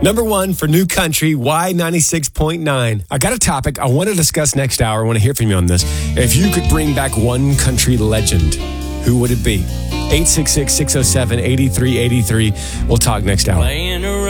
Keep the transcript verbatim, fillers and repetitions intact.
Number one for new country, Y ninety-six point nine. I got a topic I want to discuss next hour. I want to hear from you on this. If you could bring back one country legend, who would it be? eight six six, six oh seven, eight three eight three. We'll talk next hour.